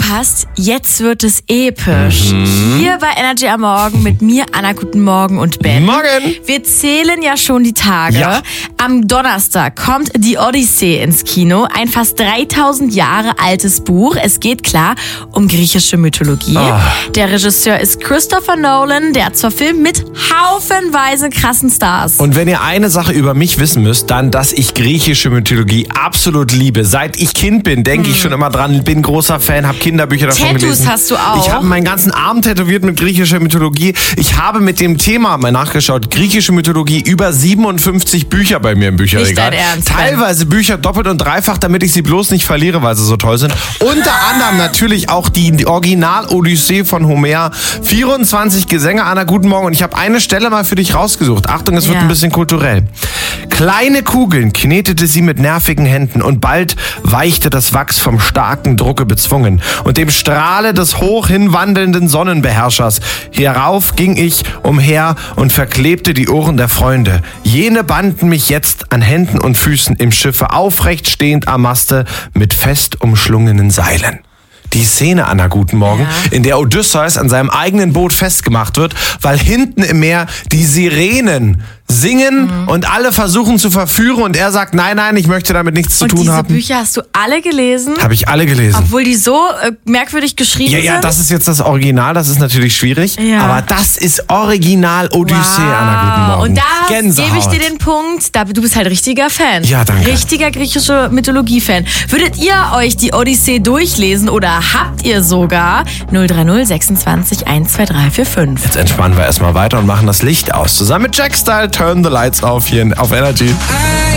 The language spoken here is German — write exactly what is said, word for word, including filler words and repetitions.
aufgepasst, jetzt wird es episch. Mhm. Hier bei Energy am Morgen mit mir, Anna, guten Morgen und Ben. Morgen. Wir zählen ja schon die Tage. Ja. Am Donnerstag kommt die Odyssee ins Kino, ein fast dreitausend Jahre altes Buch. Es geht klar um griechische Mythologie. Oh. Der Regisseur ist Christopher Nolan, der hat zwar Film mit haufenweise krassen Stars. Und wenn ihr eine Sache über mich wissen müsst, dann, dass ich griechische Mythologie absolut liebe. Seit ich Kind bin, denke ich schon immer dran, bin großer Fan, habe Kinderbücher davon Tattoos gelesen. hast du auch? Ich habe meinen ganzen Arm tätowiert mit griechischer Mythologie. Ich habe mit dem Thema mal nachgeschaut, griechische Mythologie, über siebenundfünfzig Bücher bei mir im Bücherregal. Nicht dein Ernst, Teilweise Bücher doppelt und dreifach, damit ich sie bloß nicht verliere, weil sie so toll sind. Unter anderem natürlich auch die, die Original-Odyssee von Homer. vierundzwanzig Gesänge, Anna, guten Morgen. Und ich habe eine Stelle mal für dich rausgesucht. Achtung, es wird Ja. ein bisschen kulturell. Kleine Kugeln knetete sie mit nervigen Händen und bald weichte das Wachs vom starken Drucke bezwungen und dem Strahle des hoch hinwandelnden Sonnenbeherrschers. Hierauf ging ich umher und verklebte die Ohren der Freunde. Jene banden mich jetzt an Händen und Füßen im Schiffe aufrecht stehend am Maste mit fest umschlungenen Seilen. Die Szene, Anna, guten Morgen, Ja. in der Odysseus an seinem eigenen Boot festgemacht wird, weil hinten im Meer die Sirenen singen Mhm. und alle versuchen zu verführen und er sagt, nein, nein, ich möchte damit nichts zu Und tun diese haben. Bücher hast du alle gelesen? Habe ich alle gelesen. Obwohl die so äh, merkwürdig geschrieben Ja, ja, sind? das ist jetzt das Original, das ist natürlich schwierig, Ja. aber das ist Original Odyssee, Wow. Anna, guten Morgen. Und da Gänsehaut. gebe ich dir den Punkt, da, du bist halt richtiger Fan. Ja, danke. Richtiger griechische Mythologie-Fan. Würdet ihr euch die Odyssee durchlesen oder habt ihr sogar null drei null sechsundzwanzig eins zwei drei vier fünf? Jetzt entspannen wir erstmal weiter und machen das Licht aus. Zusammen mit Jack Style, Turn the Lights auf hier auf Energy.